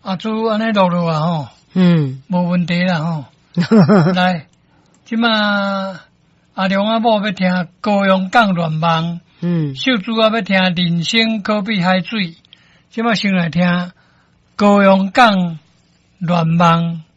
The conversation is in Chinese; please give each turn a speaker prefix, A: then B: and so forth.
A: 阿朱安尼录落啊吼，无问题啦吼。来，即马阿良阿某要听高阳港乱梦，秀珠啊要听人生可比海水，即马先来听高阳港乱梦。